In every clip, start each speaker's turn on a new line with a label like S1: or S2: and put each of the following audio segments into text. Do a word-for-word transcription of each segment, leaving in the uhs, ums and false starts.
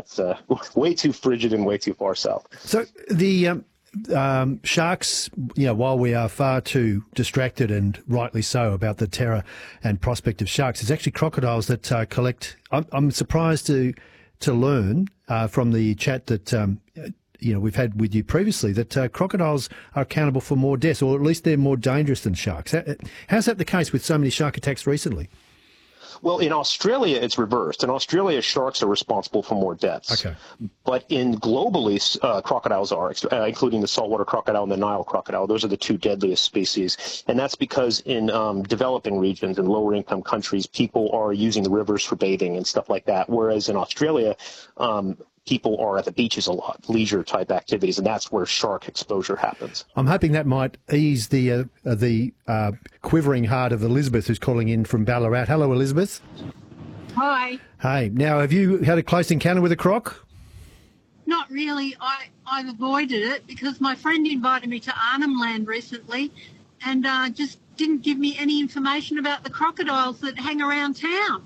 S1: that's uh, way too frigid and way too far south.
S2: So the um, um, sharks, you know, while we are far too distracted and rightly so about the terror and prospect of sharks, it's actually crocodiles that uh, collect. I'm, I'm surprised to to learn uh, from the chat that um, you know we've had with you previously that uh, crocodiles are accountable for more deaths, or at least they're more dangerous than sharks. How's that the case with so many shark attacks recently?
S1: Well, in Australia, it's reversed. In Australia, sharks are responsible for more deaths.
S2: Okay.
S1: But in globally, uh, crocodiles are, uh, including the saltwater crocodile and the Nile crocodile. Those are the two deadliest species. And that's because in um, developing regions and lower income countries, people are using the rivers for bathing and stuff like that. Whereas in Australia, um, people are at the beaches a lot, leisure type activities, and that's where shark exposure happens.
S2: I'm hoping that might ease the uh, uh, the uh, quivering heart of Elizabeth, who's calling in from Ballarat. Hello, Elizabeth.
S3: Hi.
S2: Hey, now have you had a close encounter with a croc?
S3: Not really. I, I've avoided it because my friend invited me to Arnhem Land recently and uh, just didn't give me any information about the crocodiles that hang around town.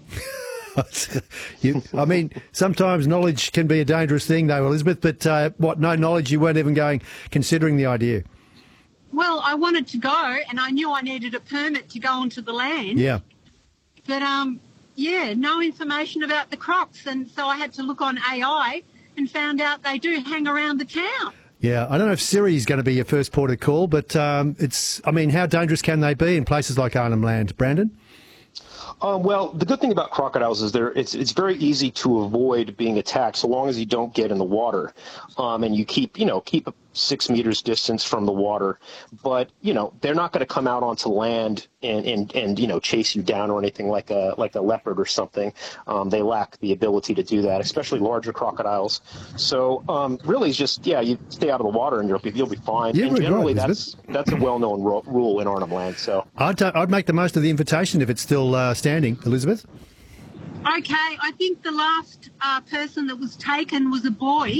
S2: you, I mean, sometimes knowledge can be a dangerous thing, though, Elizabeth. But uh, what? No knowledge? You weren't even going, considering the idea.
S3: Well, I wanted to go, and I knew I needed a permit to go onto the land.
S2: Yeah.
S3: But um, yeah, no information about the crocs, and so I had to look on A I and found out they do hang around the town.
S2: Yeah, I don't know if Siri is going to be your first port of call, but um, it's. I mean, how dangerous can they be in places like Arnhem Land, Brandon?
S1: Uh, well, the good thing about crocodiles is they're, it's it's very easy to avoid being attacked so long as you don't get in the water, um, and you keep you know keep a six meters distance from the water. But you know they're not going to come out onto land and, and, and you know chase you down or anything like a like a leopard or something. Um, they lack the ability to do that, especially larger crocodiles. So um, really, it's just yeah, you stay out of the water and you'll be you'll be fine.
S2: Yeah,
S1: and generally,
S2: right,
S1: that's that's a well-known ro- rule in Arnhem Land. So
S2: I'd uh, I'd make the most of the invitation if it's still uh, standing, Elizabeth.
S3: Okay, I think the last uh, person that was taken was a boy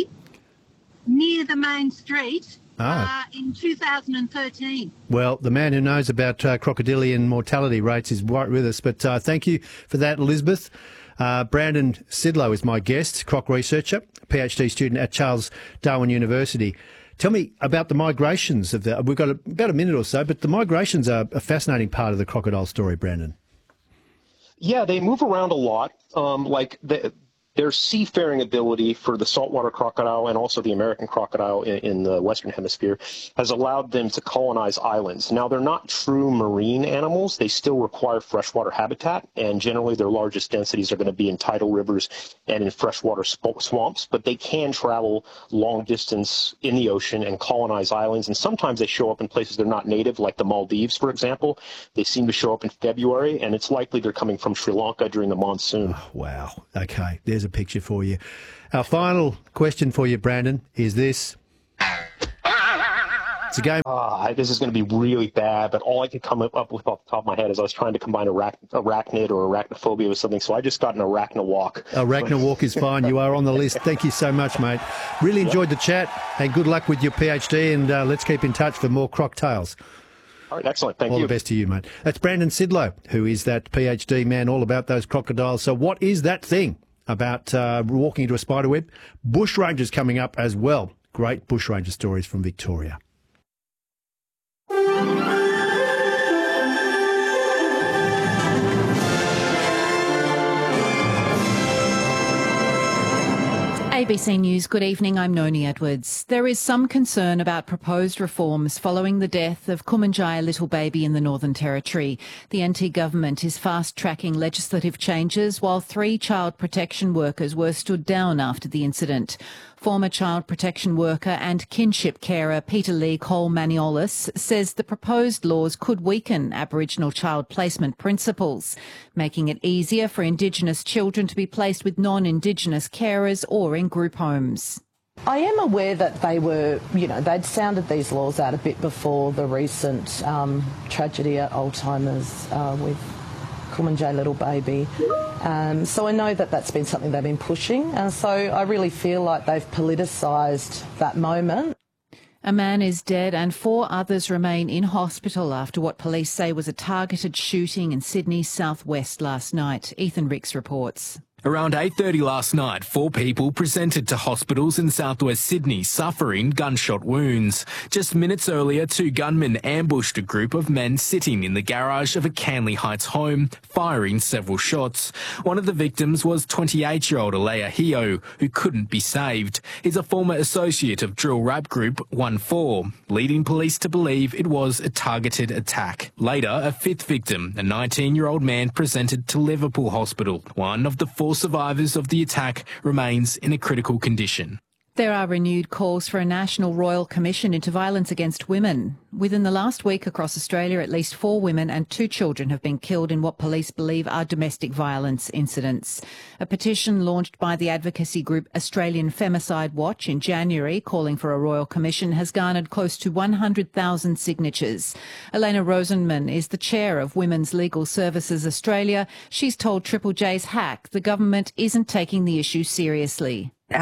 S3: near the main street
S2: Ah.
S3: uh, in two thousand thirteen.
S2: Well, the man who knows about uh, crocodilian mortality rates is right with us. But uh, thank you for that, Elizabeth. Uh, Brandon Sidlow is my guest, croc researcher, PhD student at Charles Darwin University. Tell me about the migrations of the. We've got a, about a minute or so, but the migrations are a fascinating part of the crocodile story, Brandon.
S1: Yeah, they move around a lot. Um, like the, their seafaring ability for the saltwater crocodile and also the American crocodile in, in the Western Hemisphere has allowed them to colonize islands. Now, they're not true marine animals. They still require freshwater habitat, and generally their largest densities are going to be in tidal rivers and in freshwater sp- swamps, but they can travel long distance in the ocean and colonize islands, and sometimes they show up in places they're not native, like the Maldives, for example. They seem to show up in February, and it's likely they're coming from Sri Lanka during the monsoon.
S2: Oh, wow. Okay, there's a picture for you. Our final question for you, Brandon, is this. It's a game.
S1: Ah, this is going to be really bad, but all I could come up with off the top of my head is I was trying to combine arach- arachnid or arachnophobia with something, so I just got an arachno walk.
S2: Arachno walk is fine. You are on the list. Thank you so much, mate. Really enjoyed the chat, and good luck with your PhD, and uh, let's keep in touch for more croc tales.
S1: All right, excellent. Thank
S2: all
S1: you.
S2: All the best to you, mate. That's Brandon Sidlow, who is that PhD man all about those crocodiles. So what is that thing about uh, walking into a spider web? Bushrangers coming up as well. Great bushranger stories from Victoria.
S4: A B C News, good evening. I'm Noni Edwards. There is some concern about proposed reforms following the death of Kumanjaya little baby in the Northern Territory. The N T government is fast-tracking legislative changes while three child protection workers were stood down after the incident. Former child protection worker and kinship carer Peter Lee Cole-Maniolis says the proposed laws could weaken Aboriginal child placement principles, making it easier for Indigenous children to be placed with non-Indigenous carers or in group homes.
S5: I am aware that they were, you know, they'd sounded these laws out a bit before the recent um, tragedy at Oldtimers uh, with Kumanjaya little baby. Um, so I know that that's been something they've been pushing, and so I really feel like they've politicised that moment.
S4: A man is dead and four others remain in hospital after what police say was a targeted shooting in Sydney's southwest last night. Ethan Ricks reports.
S6: Around eight thirty last night, four people presented to hospitals in southwest Sydney suffering gunshot wounds. Just minutes earlier, two gunmen ambushed a group of men sitting in the garage of a Canley Heights home, firing several shots. One of the victims was twenty-eight-year-old Alea Hio, who couldn't be saved. He's a former associate of drill rap group one four, leading police to believe it was a targeted attack. Later, a fifth victim, a nineteen-year-old man, presented to Liverpool Hospital. One of the four survivors of the attack remains in a critical condition.
S4: There are renewed calls for a national royal commission into violence against women. Within the last week across Australia, at least four women and two children have been killed in what police believe are domestic violence incidents. A petition launched by the advocacy group Australian Femicide Watch in January, calling for a royal commission, has garnered close to one hundred thousand signatures. Elena Rosenman is the chair of Women's Legal Services Australia. She's told Triple J's Hack the government isn't taking the issue seriously.